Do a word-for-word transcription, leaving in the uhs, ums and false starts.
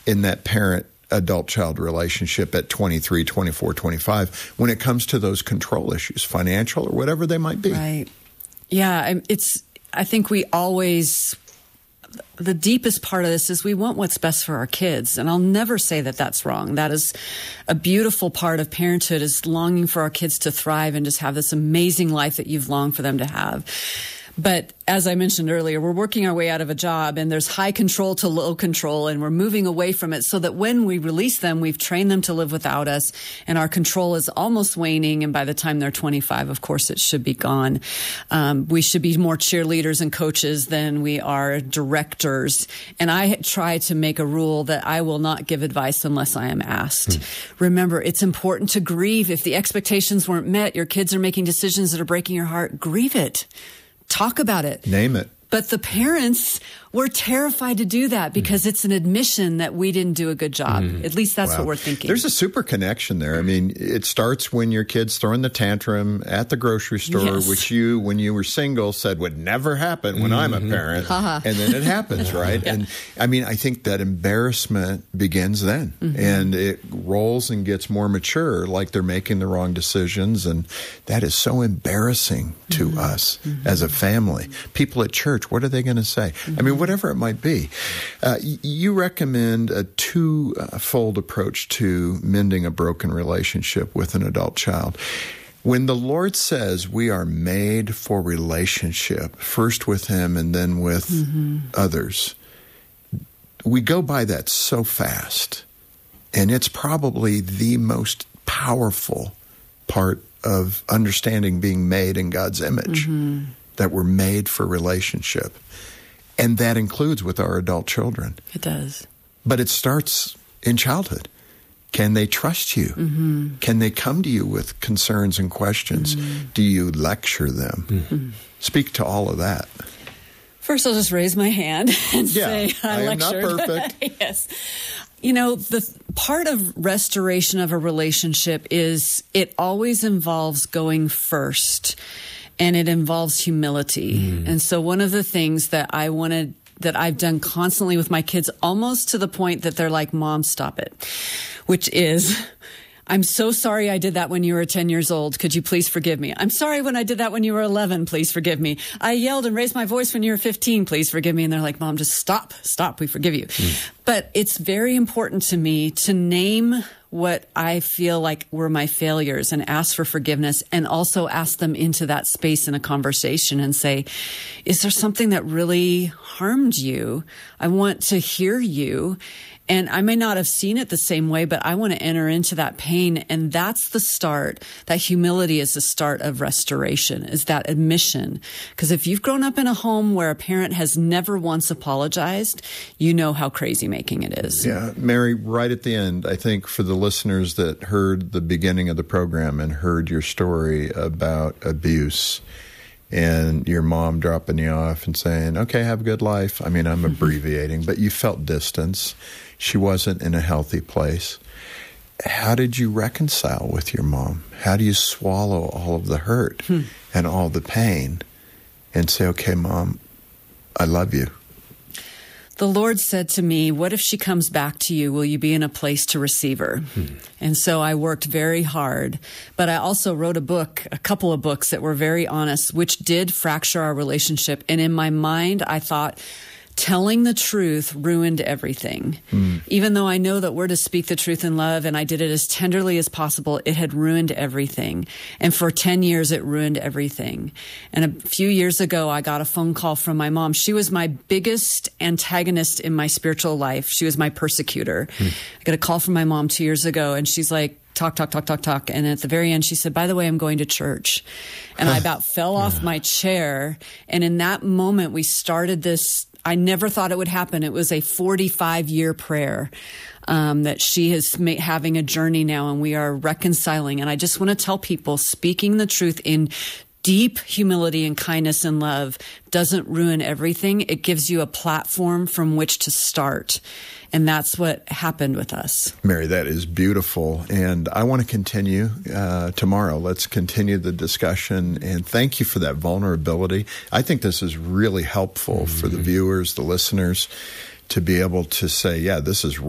in that parent adult-child relationship at twenty-three, twenty-four, twenty-five when it comes to those control issues, financial or whatever they might be. Right. Yeah, it's. I think we always, the deepest part of this is we want what's best for our kids. And I'll never say that that's wrong. That is a beautiful part of parenthood, is longing for our kids to thrive and just have this amazing life that you've longed for them to have. But as I mentioned earlier, we're working our way out of a job, and there's high control to low control, and we're moving away from it so that when we release them, we've trained them to live without us, and our control is almost waning. And by the time they're twenty-five, of course, it should be gone. Um, we should be more cheerleaders and coaches than we are directors. And I try to make a rule that I will not give advice unless I am asked. Mm. Remember, it's important to grieve. If the expectations weren't met, your kids are making decisions that are breaking your heart, grieve it. Talk about it. Name it. But the parents were terrified to do that because mm. it's an admission that we didn't do a good job. Mm. At least that's wow. what we're thinking. There's a super connection there. I mean, it starts when your kid's throwing the tantrum at the grocery store, yes. which you, when you were single, said would never happen when mm-hmm. I'm a parent. Ha-ha. And then it happens, right? yeah. And I mean, I think that embarrassment begins then. Mm-hmm. And it rolls and gets more mature, like they're making the wrong decisions. And that is so embarrassing to mm-hmm. us mm-hmm. as a family. People at church, what are they going to say? Mm-hmm. I mean, whatever it might be. Uh, you recommend a two-fold approach to mending a broken relationship with an adult child. When the Lord says we are made for relationship, first with Him and then with mm-hmm. others, we go by that so fast. And it's probably the most powerful part of understanding being made in God's image. Mm-hmm. That we're made for relationship. And that includes with our adult children. It does. But it starts in childhood. Can they trust you? Mm-hmm. Can they come to you with concerns and questions? Mm-hmm. Do you lecture them? Mm-hmm. Speak to all of that. First, I'll just raise my hand and yeah, say I, I lectured. am not perfect. Yes. You know, the part of restoration of a relationship is it always involves going first. And it involves humility. Mm. And so one of the things that I wanted, that I've done constantly with my kids, almost to the point that they're like, Mom, stop it, which is, I'm so sorry I did that when you were ten years old. Could you please forgive me? I'm sorry when I did that when you were eleven. Please forgive me. I yelled and raised my voice when you were fifteen. Please forgive me. And they're like, Mom, just stop, stop. We forgive you. Mm. But it's very important to me to name what I feel like were my failures and ask for forgiveness, and also ask them into that space in a conversation and say, is there something that really harmed you? I want to hear you. And I may not have seen it the same way, but I want to enter into that pain. And that's the start. That humility is the start of restoration, is that admission. Because if you've grown up in a home where a parent has never once apologized, you know how crazy making it is. Yeah, Mary, right at the end, I think for the listeners that heard the beginning of the program and heard your story about abuse and your mom dropping you off and saying, okay, have a good life. I mean, I'm abbreviating, but you felt distance. She wasn't in a healthy place. How did you reconcile with your mom? How do you swallow all of the hurt hmm. and all the pain and say, okay, Mom, I love you? The Lord said to me, what if she comes back to you? Will you be in a place to receive her? Hmm. And so I worked very hard, but I also wrote a book, a couple of books that were very honest, which did fracture our relationship. And in my mind, I thought, telling the truth ruined everything. Mm. Even though I know that we're to speak the truth in love, and I did it as tenderly as possible, it had ruined everything. And for ten years, it ruined everything. And a few years ago, I got a phone call from my mom. She was my biggest antagonist in my spiritual life. She was my persecutor. Mm. I got a call from my mom two years ago, and she's like, talk, talk, talk, talk, talk. And at the very end, she said, by the way, I'm going to church. And I about fell off my chair. And in that moment, we started this. I never thought it would happen. It was a forty-five year prayer um, that she is ma- having a journey now, and we are reconciling. And I just want to tell people, speaking the truth in deep humility and kindness and love doesn't ruin everything. It gives you a platform from which to start. And that's what happened with us. Mary, that is beautiful. And I want to continue uh, tomorrow. Let's continue the discussion. And thank you for that vulnerability. I think this is really helpful mm-hmm. for the viewers, the listeners, to be able to say, yeah, this is